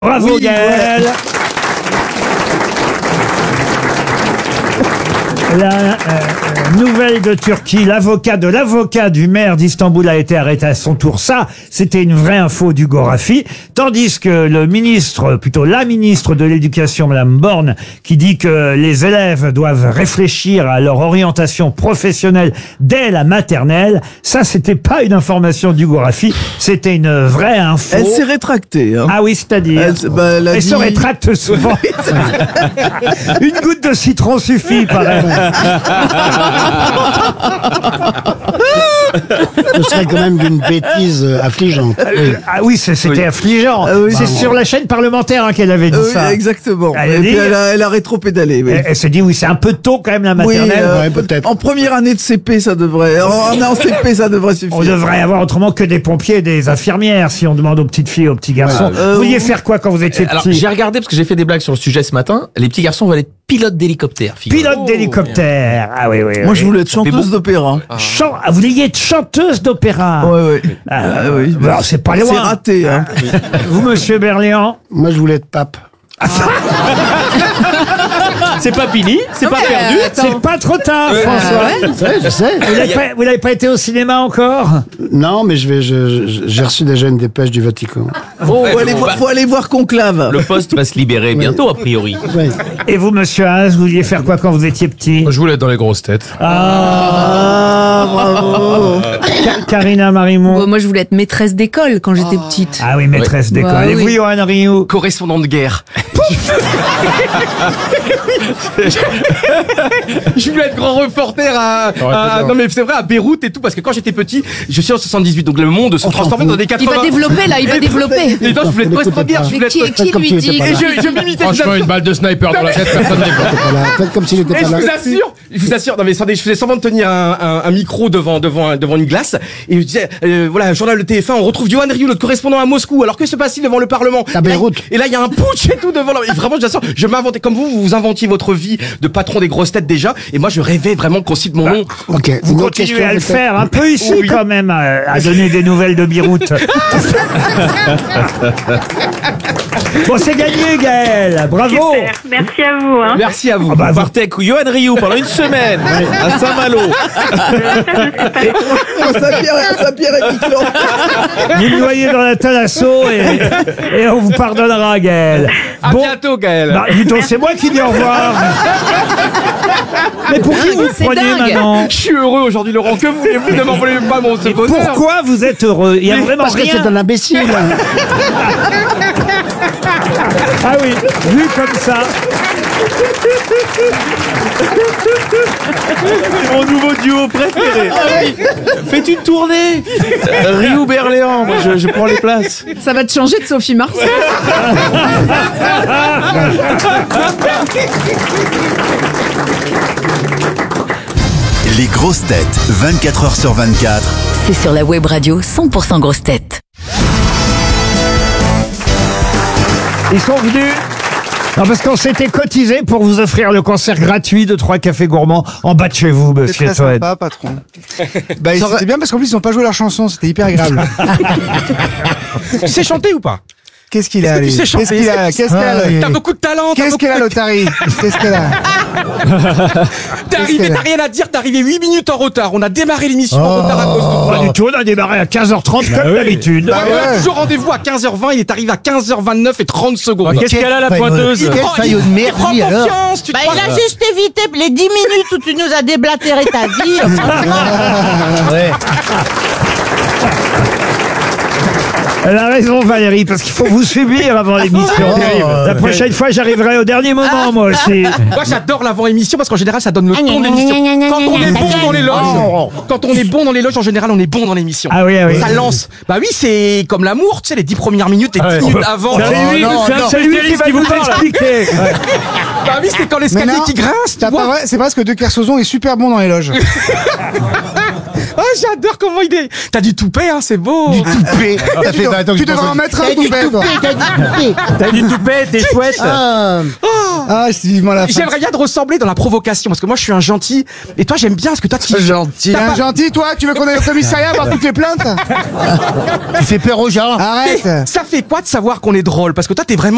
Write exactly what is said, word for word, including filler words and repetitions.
Bravo Oui, Gaël. La euh, nouvelle de Turquie, l'avocat de l'avocat du maire d'Istanbul a été arrêté à son tour. Ça, c'était une vraie info du Gorafi. Tandis que le ministre, plutôt la ministre de l'Éducation, Madame Borne, qui dit que les élèves doivent réfléchir à leur orientation professionnelle dès la maternelle, ça, c'était pas une information du Gorafi, c'était une vraie info. Elle s'est rétractée. Hein. Ah oui, c'est-à-dire Elle, bah, elle a Elle dit... se rétracte souvent. Une goutte de citron suffit, pareil. Ce serait quand même d'une bêtise euh, affligeante. Euh, ah oui, c'est- c'était Oui. affligeant. Ah oui. C'est Bah, sur la chaîne parlementaire hein, qu'elle avait dit Oui, ça. exactement. Elle a Et puis dit- elle a, elle a rétro-pédalé. Oui. Elle, elle s'est dit, oui, c'est un peu tôt quand même la Oui, maternelle. euh, Ouais, peut-être. En première année de C P, ça devrait. En, en C P, ça devrait suffire. On devrait avoir autrement que des pompiers et des infirmières si on demande aux petites filles, aux petits garçons. Euh, vous vouliez vous- faire quoi quand vous étiez Alors, petit? j'ai regardé parce que j'ai fait des blagues sur le sujet ce matin. Les petits garçons veulent être pilotes d'hélicoptère. figurez-vous. Pilote d'hélicoptère. Ah oui, oui. Moi, oui. je voulais être Ça fait chanteuse beaucoup. d'opéra. Chan- ah, vous vouliez être chanteuse d'opéra. Ouais, ouais. Ah, Ah, oui. bah, alors, c'est pas loin. C'est raté. Hein. Vous, monsieur Berléand? Moi, je voulais être pape. C'est pas fini, c'est pas perdu. C'est pas trop tard, François. Je sais, je sais. Vous n'avez pas, vous n'avez pas été au cinéma encore? Non, mais je vais, je- je- j'ai reçu déjà une dépêche du Vatican. Faut, aller voir, faut aller voir Conclave. Le poste va se libérer bientôt, a priori. Ouais. Et vous, monsieur Haas, vous vouliez faire quoi quand vous étiez petit? Je voulais être dans les grosses têtes. Ah, bravo. Ka- Karina Marimont. Bon, moi, je voulais être maîtresse d'école quand j'étais petite. Ah oui, maîtresse d'école. Bah Et vous, oui. Johan Rioux? Correspondant de guerre. Je voulais être grand reporter à, à- non mais c'est vrai à Beyrouth et tout parce que quand j'étais petit, je suis en soixante-dix-huit donc le monde se transformait dans des Il quatre-vingts. va développer, là, il va Et- développer. Et donc je voulais être correspondant de guerre, je voulais Mais qui, être. qui comme lui tu étais dit pas Et là. je, je m'imitais. Franchement, une balle de sniper dans la tête, personne n'est pas. Voilà, faites comme s'il était Et pas je là. vous assure, je vous assure, non mais attendez, je faisais semblant de tenir un, un, un micro devant devant un- devant une glace et je disais euh, voilà journal de T F un, on retrouve Johan Rioux, le correspondant à Moscou. Alors que se passe-t-il devant le Parlement? À Beyrouth. Et là il y a un putsch et tout devant. Et vraiment, je vous assure, je m'inventais comme vous, vous vous inventiez votre vie de patron des grosses têtes déjà, et moi je rêvais vraiment qu'on cite mon nom. Ok. Vous Une autre continuez question, à le peut-être. faire un peu ici Oui. quand même, à, à donner des nouvelles de Beyrouth. Bon, c'est gagné, Gaël. Bravo. Super, merci à vous. Hein. Merci à vous. Ah bah, vous- Partez avec Johan Rioux pendant une semaine à Saint-Malo. Saint-Pierre Saint-Pierre et Miquelon. Vous le voyez dans la Thalasso et, et on vous pardonnera, Gaël. À bientôt Gaël. Bah, dis donc, c'est moi qui dis au revoir. Mais pour qui vous C'est prenez dingue. maintenant? Je suis heureux aujourd'hui Laurent, que voulez-vous? Ne m'en voulez pas mon ce bonheur. Pourquoi vous êtes heureux? Il y a vraiment Parce que rien. c'est un imbécile. Ah oui, vu comme ça. C'est mon nouveau duo préféré. Faites une tournée. Rioux Berléand, moi je, je prends les places. Ça va te changer de Sophie Marceau. Les grosses têtes, vingt-quatre heures sur vingt-quatre. C'est sur la web radio cent pour cent grosses têtes. Ils sont venus. Non, parce qu'on s'était cotisé pour vous offrir le concert gratuit de trois cafés gourmands en bas de chez vous, C'est monsieur très Toen. sympa, patron. Bah, c'était bien parce qu'en plus, ils n'ont pas joué leur chanson, c'était hyper agréable. Tu sais chanter ou pas? Qu'est-ce qu'il a, Tu lui sais chanter. Qu'est-ce qu'il a Qu'est-ce qu'il a, lui T'as beaucoup de talent. t'as Qu'est-ce beaucoup qu'elle a, de- l'Otari Qu'est-ce qu'elle a T'es arrivé, qu'elle a t'as rien à dire, t'es arrivé huit minutes en retard. On a démarré l'émission Oh. en retard à cause de toi. Pas du tout, on a démarré à quinze heures trente comme d'habitude. Bah On a ouais. toujours rendez-vous à quinze heures vingt, il est arrivé à quinze heures vingt-neuf et trente secondes. Qu'est-ce qu'elle a, la pointeuse? Il Quel prend- faillot de il merde, prend lui, alors. confiance, tu te Bah, crois- il a juste évité les dix minutes où tu nous as déblatéré ta vie. Elle a raison, Valérie, parce qu'il faut vous subir avant l'émission. La prochaine fois, j'arriverai au dernier moment, moi aussi. Moi j'adore l'avant-émission parce qu'en général ça donne le ton de l'émission. Quand on est bon dans les loges, quand on est bon dans les loges, en général on est bon dans l'émission. Ah oui, ah oui. Ça lance. Bah oui, c'est comme l'amour, tu sais, les dix premières minutes et dix minutes avant. C'est lui, non, c'est non. c'est lui qui va vous expliquer. Bah oui, c'est quand l'escalier Mais non, qui grince, tu t'as pas vois. vrai, c'est parce que De Kersozon est super bon dans les loges. Ah, j'adore comment il est. T'as du toupet, hein, c'est beau. Toupé. Ça fait vingt ans que Tu je pense devrais en que- mettre un toupet, toi. T'as du toupet, t'es chouette. Ah, Ah, c'est vivement la fin. J'aimerais bien te ressembler dans la provocation parce que moi je suis un gentil et toi j'aime bien parce que toi tu Gentil. T'as Un pas- gentil, toi, tu veux qu'on aille au commissariat voir toutes les plaintes tu fais peur aux gens. Arrête. Ça fait quoi de savoir qu'on est drôle? Parce que toi t'es vraiment